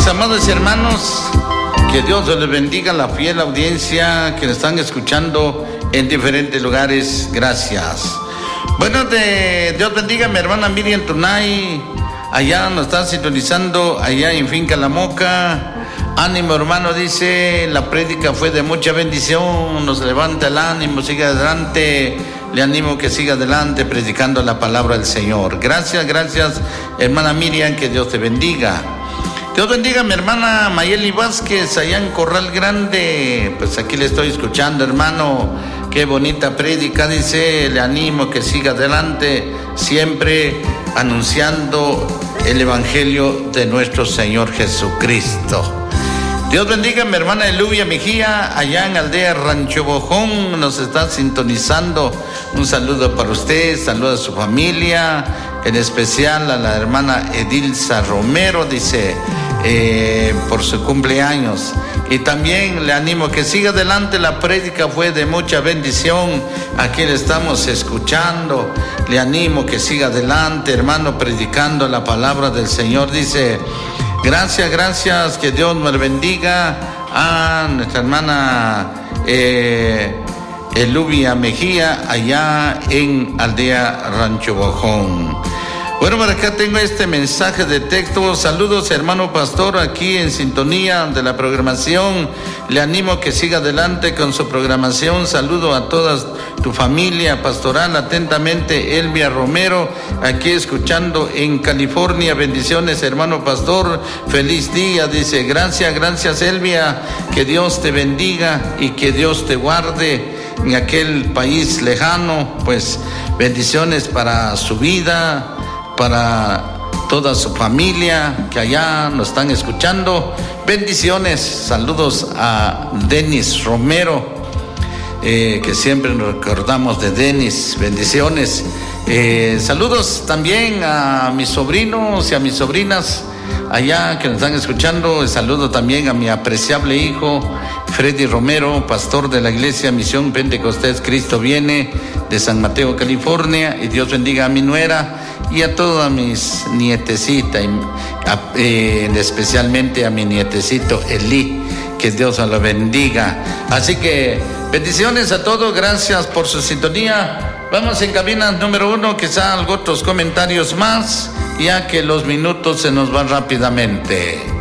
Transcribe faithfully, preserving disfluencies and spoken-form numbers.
amados hermanos, que Dios les bendiga la fiel audiencia que nos están escuchando en diferentes lugares. Gracias. Bueno, de, Dios bendiga a mi hermana Miriam Tunay, allá nos está sintonizando, allá en Finca La Moca. Ánimo, hermano, dice, la prédica fue de mucha bendición, nos levanta el ánimo, sigue adelante. Le animo que siga adelante predicando la palabra del Señor. Gracias, gracias, hermana Miriam, que Dios te bendiga. Dios bendiga a mi hermana Mayeli Vázquez, allá en Corral Grande. Pues aquí le estoy escuchando, hermano. Qué bonita prédica, dice. Le animo que siga adelante, siempre anunciando el Evangelio de nuestro Señor Jesucristo. Dios bendiga a mi hermana Elubia Mejía, allá en Aldea Rancho Bojón, nos está sintonizando. Un saludo para usted, saludo a su familia, en especial a la hermana Edilza Romero, dice, eh, por su cumpleaños. Y también le animo que siga adelante, la prédica fue de mucha bendición, aquí le estamos escuchando. Le animo que siga adelante, hermano, predicando la palabra del Señor, dice. Gracias, gracias, que Dios nos bendiga a nuestra hermana eh, Elubia Mejía, allá en Aldea Rancho Bojón. Bueno, por acá tengo este mensaje de texto. Saludos, hermano pastor, aquí en sintonía de la programación. Le animo que siga adelante con su programación. Saludo a toda tu familia pastoral. Atentamente, Elvia Romero, aquí escuchando en California. Bendiciones, hermano pastor. Feliz día, dice. Gracias, gracias, Elvia. Que Dios te bendiga y que Dios te guarde en aquel país lejano. Pues bendiciones para su vida, para toda su familia que allá nos están escuchando. Bendiciones, saludos a Denis Romero, eh, que siempre nos recordamos de Denis. Bendiciones, eh, saludos también a mis sobrinos y a mis sobrinas allá que nos están escuchando. Saludo también a mi apreciable hijo Freddy Romero, pastor de la iglesia Misión Pentecostés Cristo Viene de San Mateo, California. Y Dios bendiga a mi nuera y a todas mis nietecitas, eh, especialmente a mi nietecito Eli, que Dios lo bendiga. Así que bendiciones a todos, gracias por su sintonía. Vamos en cabina número uno, quizá algo otros comentarios más, ya que los minutos se nos van rápidamente.